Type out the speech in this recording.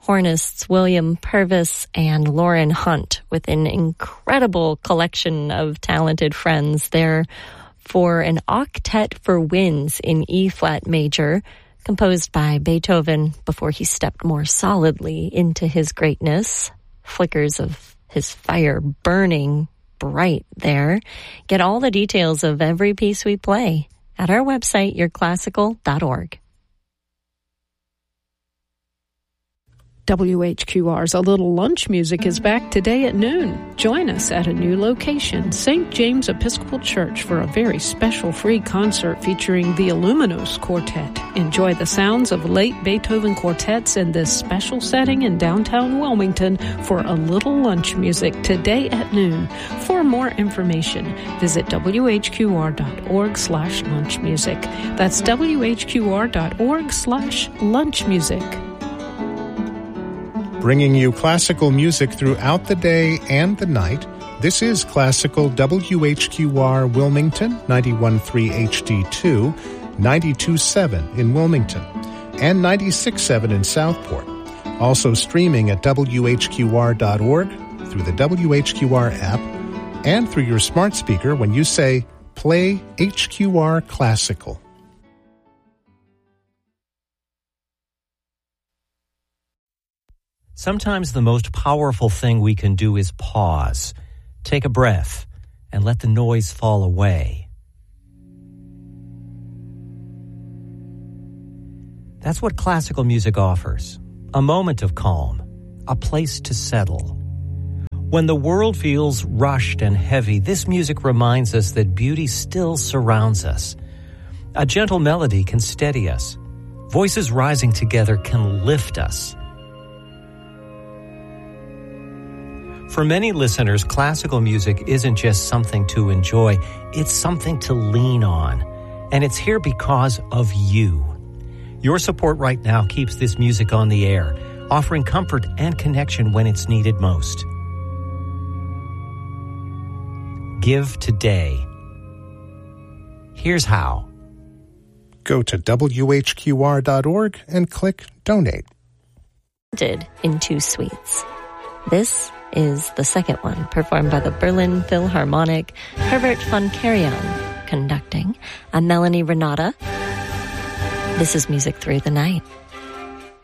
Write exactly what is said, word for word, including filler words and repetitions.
hornists William Purvis and Lauren Hunt with an incredible collection of talented friends there for an octet for winds in E-flat major, composed by Beethoven before he stepped more solidly into his greatness. Flickers of his fire burning bright there. Get all the details of every piece we play at our website, your classical dot org. W H Q R's A Little Lunch Music is back today at noon. Join us at a new location, Saint James Episcopal Church, for a very special free concert featuring the Illuminos Quartet. Enjoy the sounds of late Beethoven quartets in this special setting in downtown Wilmington for A Little Lunch Music today at noon. For more information, visit W H Q R dot org slash lunch music. That's W H Q R dot org slash lunch music. Bringing you classical music throughout the day and the night. This is Classical W H Q R Wilmington, ninety-one point three H D two, ninety-two point seven in Wilmington, and ninety-six point seven in Southport. Also streaming at W H Q R dot org, through the W H Q R app, and through your smart speaker when you say, play H Q R Classical. Sometimes the most powerful thing we can do is pause, take a breath, and let the noise fall away. That's what classical music offers. A moment of calm, a place to settle. When the world feels rushed and heavy, this music reminds us that beauty still surrounds us. A gentle melody can steady us. Voices rising together can lift us. For many listeners, classical music isn't just something to enjoy, it's something to lean on. And it's here because of you. Your support right now keeps this music on the air, offering comfort and connection when it's needed most. Give today. Here's how. Go to W H Q R dot org and click Donate. In two suites. This is the second one, performed by the Berlin Philharmonic, Herbert von Karajan conducting, and Melanie Renata. This is Music Through the Night.